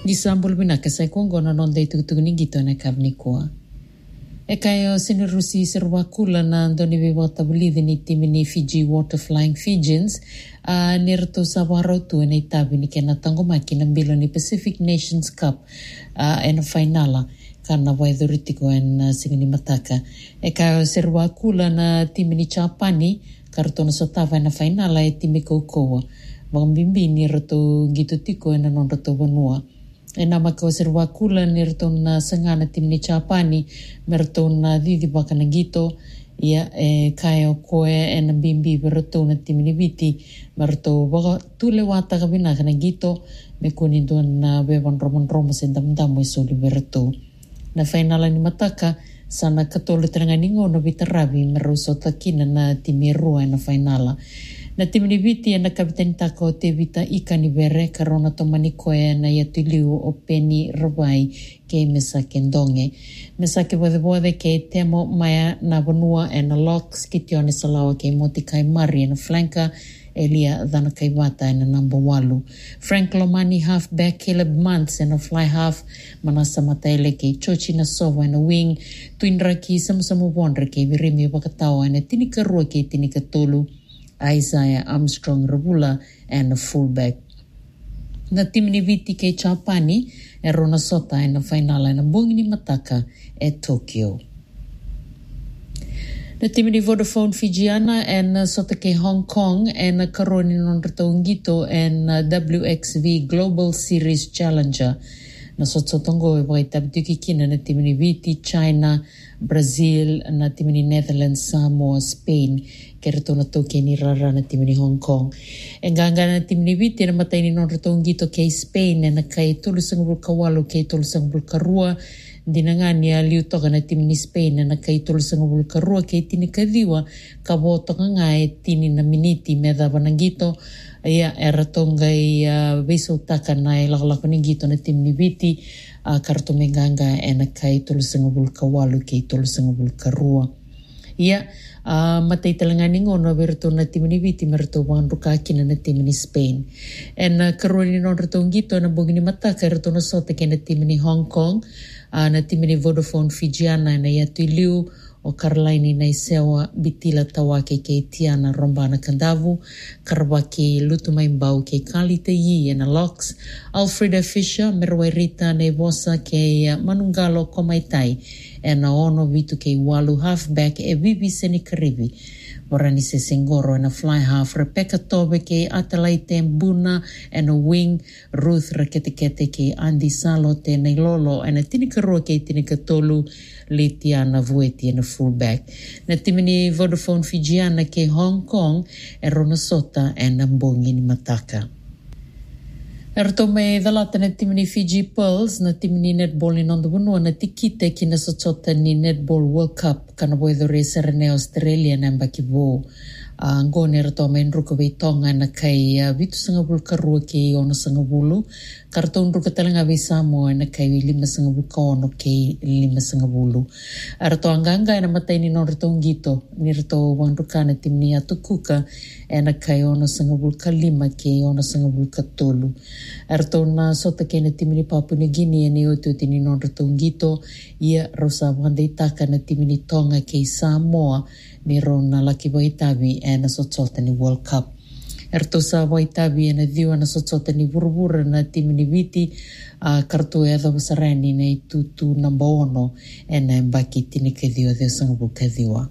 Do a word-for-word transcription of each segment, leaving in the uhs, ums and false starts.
Gisambul binaka sa kongona non day tugtugni gito na kavnikua. E kaya sinirusi serwakula na andoni viwata bulidhi ni timini Fiji Water Flying Fijians uh, nirto sa warautu na itabi ni kena tangomaki na bilo ni Pacific Nations Cup uh, ena finala kana waidhuritiko en uh, singini mataka. E kaya serwakula na timini Chapani kartona sotava ena finala e timi Kaukoa. Mambimbi ni rato gitu tiko ena non rato vanua. E nama ka serwakula ni rato na sangana timni Chapani merato na didi baka na gito ia e kaya koe e na bimbi merato na timni viti merato baka tule wata ka binaka na gito me kuni doon na beban roman roma sa damdamo isoli merato. Na finala ni mataka sana katolo teranganingo na vitarabi meruso takina na timirua na finala. Na timini viti na kapitani tako te vita ika ni bere karona tomani koe na yatuliu o peni rabai ke mesake ndonge. Mesake wade wade ke temo maya na vanua e na locks ki tione salawa ke moti kai mari na flanka elia dhana kai wata e na number walu. Frank Lomani halfback Caleb Muntz e na fly half manasa mataele ke chochi na sova e na wing tuindra ki samusamu wandra ke virimi wakatawa e na tinika rua ke tinika tolu Isaiah Armstrong Rabula and a fullback. Na timini viti ke Chapani e rona sota e na finala e na bungi ni mataka e Tokyo. Na timini Vodafone Fijiana e na sota ke Hong Kong e na karoni non rataungito e na W X V Global Series Challenger. Na sotsotongo e wai tabituki kina na timini viti China, Brazil, na timini Netherlands, Samoa, Spain, ke rato na toke ni rara na timini Hong Kong. E nganga na timini viti na matai ni non rato ngito ke Spain e na kai tulusang bulkawalo ke tulusang bulkarua dinangani a liu toka na timini Spain e na kai tulusang bulkarua ke tini kadiwa ka botoka nga e tini na miniti me dava nangito ia e ratonga i uh, viso taka na e lakalako ni gito na timini viti uh, karto menganga e na kai tulusang bulkawalu ke tulusang bulkarua. Ia uh, matai talangani ngono berto na timini viti merto wanruka kina na timini Spain. E na karoni non rato ngito na bogini mataka rato na sote ke na timini Hong Kong, uh, na timini Vodafone Fijiana na yatuiliu o Karlaini na isewa bitila tawake ke Tiana Rombana Kandavu, Karwake Lutumaimbau ke Kalite Yi na Locks, Alfreda Fisher, Merwairita Nevosa ke Manungalo Komaitai, e na ono vitu ke walu halfback e Vivi Senikarivi. Morani se singoro na fly half Rebecca Tobe ke Atalaite Mbuna e na wing Ruth Raketekete ke Andy Salo te na Lolo e na tinikarua ke tinikatolu Litiana Vueti e na fullback. Na timini Vodafone Fijiana ke Hong Kong e rona sota e na mbongi ni mataka. Erto me dalata na timini Fiji Pearls na timini netball ni nondo bunua na tikite ki na sotota ni Netball World Cup kana boidore serene Australia na mbakivo. Uh, ngone erto me nruko veitonga na kai uh, vitu sanga bulkarua ke ono sanga bulu. Karto nruko talanga vei Samoa na kai lima sanga bulka ono ke lima sanga bulu. Erto anganga na matai ni non reto ngito. Ni reto wanruka na timini atukuka e na kai ono sanga bulka lima ke ono sanga bulka tolu. Erto na sota ke na timini Papua New Guinea ni otu tini non reto ngito. Ia rosa wanda itaka na timini Tonga ke Samoa ni rona laki waitabi e na sotsota ni World Cup. Erto sa waitabi e na diwa na sotsota ni burubura na timini viti uh, karto e adha wasarani na itutu namba ono e na mbaki tini kadhiwa dhio sangabu kadhiwa.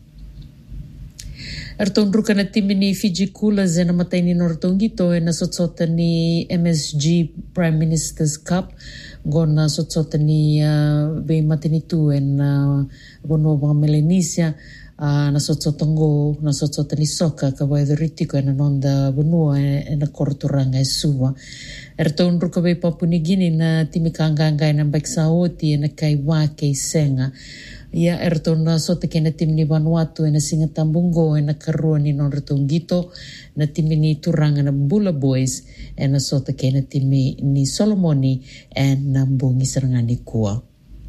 Erto nruka na timini Fiji Coolers e na matai ni nortongito e na sotsota ni M S G Prime Minister's Cup go na sotsota ni uh, vei matinitu e na gono mga Melanesia. Uh, na sotsotongo, na sotsota ni soka ka waidhoritiko e na nonda bunua e, e na korturanga e suwa. Erto unruka vei Papua New Guinea na timikanganga e na mbaiksauti e na kaiwake i senga. Ia erto na sota ke na timini Vanuatu e na Singatambungo e na karua ni non retongito na timini Turanga na Bula Boys e na sota ke na timi ni Solomoni e na mbungi sarangani kua.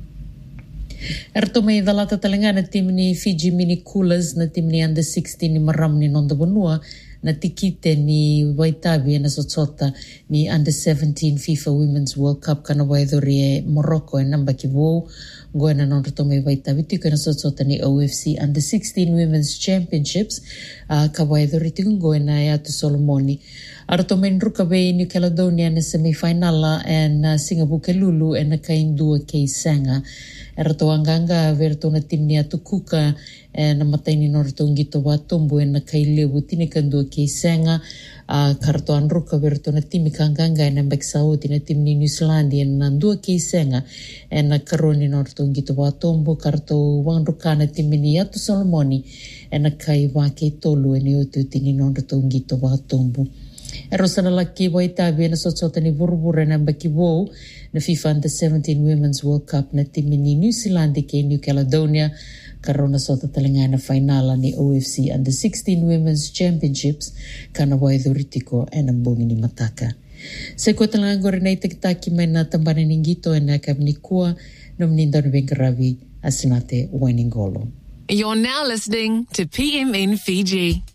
Erto mai dalata talanga na timini Fiji Mini Coolers na timini under sixteen ni maram ni nonda bunua na tikite ni waitavi na sotota ni under seventeen FIFA Women's World Cup kana waidhuri e Morocco e namba kivu ngoe na nonto tome waitavi tiko na sotota ni O F C under sixteen Women's Championships uh, ka waidhuri tiko ngoe na ya tu Solomoni aratome nruka be New Caledonia na semifinala and uh, Singapore Kelulu e na kaindua kei sanga erato anganga verto na timni atukuka e na mataini norto ngito wa tombo e na kailewu tini kandua kei sanga uh, karato anruka verto na timi kanganga e na mbeksaoti na timni New Zealand e na ndua kei sanga e na karoni norto ngito wa tombo karato wangruka na timni atu Solomoni e na kai wake tolu e ni otu tini norto ngito wa tombo e rosana laki waitavi na sotsota ni vuruvura na mbakiwou na FIFA Under seventeen Women's World Cup na timi ni New Zealand ke New Caledonia karona sota talinga na finala ni O F C Under sixteen Women's Championships kana waidhuritiko e na mbongi ni mataka. Se kua talanga gore na itakitaki mai na tambane ningito e na kabnikua na mninda nubengaravi asinate Wainingolo. You're now listening to P M N Fiji.